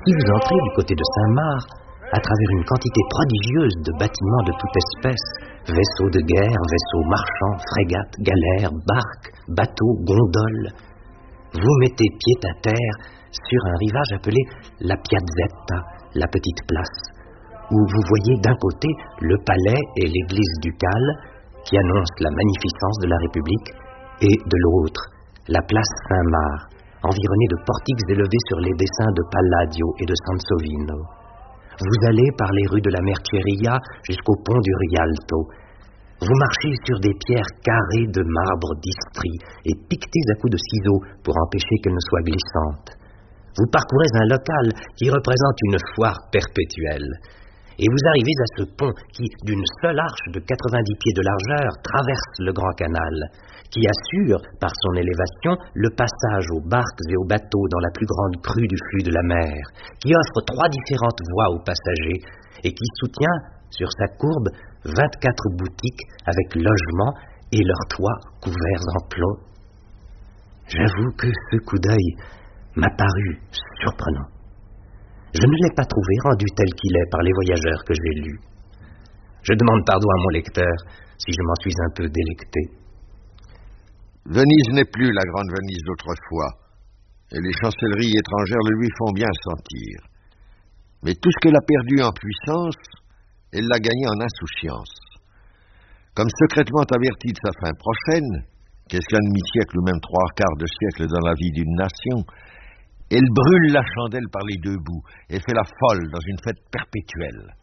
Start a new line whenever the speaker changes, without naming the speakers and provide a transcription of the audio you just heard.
Si vous entrez du côté de Saint-Marc, à travers une quantité prodigieuse de bâtiments de toute espèce, vaisseaux de guerre, vaisseaux marchands, frégates, galères, barques, bateaux, gondoles, vous mettez pied à terre sur un rivage appelé la Piazzetta, la petite place, où vous voyez d'un côté le palais et l'église ducale qui annoncent la magnificence de la République, et de l'autre, la place Saint-Marc, environnée de portiques élevés sur les dessins de Palladio et de Sansovino. Vous allez par les rues de la Merceria jusqu'au pont du Rialto. Vous marchez sur des pierres carrées de marbre d'Istrie et piquetées à coups de ciseaux pour empêcher qu'elles ne soient glissantes. Vous parcourez un local qui représente une foire perpétuelle. Et vous arrivez à ce pont qui, d'une seule arche de 90 pieds de largeur, traverse le Grand Canal, qui assure, par son élévation, le passage aux barques et aux bateaux dans la plus grande crue du flux de la mer, qui offre 3 différentes voies aux passagers et qui soutient, sur sa courbe, 24 boutiques avec logements et leurs toits couverts en plomb. J'avoue que ce coup d'œil m'a paru surprenant. Je ne l'ai pas trouvé rendu tel qu'il est par les voyageurs que j'ai lus. Je demande pardon à mon lecteur si je m'en suis un peu délecté.
Venise n'est plus la grande Venise d'autrefois, et les chancelleries étrangères le lui font bien sentir. Mais tout ce qu'elle a perdu en puissance, elle l'a gagné en insouciance. Comme secrètement avertie de sa fin prochaine, qu'est-ce qu'un demi-siècle ou même 3/4 de siècle dans la vie d'une nation, elle brûle la chandelle par les 2 bouts et fait la folle dans une fête perpétuelle.